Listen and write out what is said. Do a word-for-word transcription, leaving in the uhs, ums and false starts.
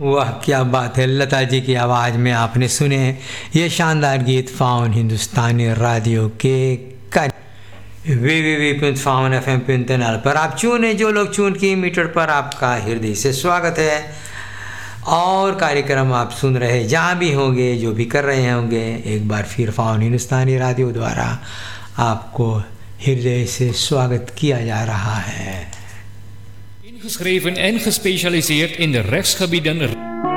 वाह क्या बात है, लता जी की आवाज़ में आपने सुने ये शानदार गीत फाउन हिंदुस्तानी रेडियो के we we we print faun F M पिंतनाल पर आप चुने जो लोग चून की मीटर पर आपका हृदय से स्वागत है। और कार्यक्रम आप सुन रहे जहाँ भी होंगे, जो भी कर रहे होंगे, एक बार फिर फाउन हिंदुस्तानी रेडियो द्वारा आपको हृदय से स्वागत किया जा रहा है। Ingeschreven en gespecialiseerd in de rechtsgebieden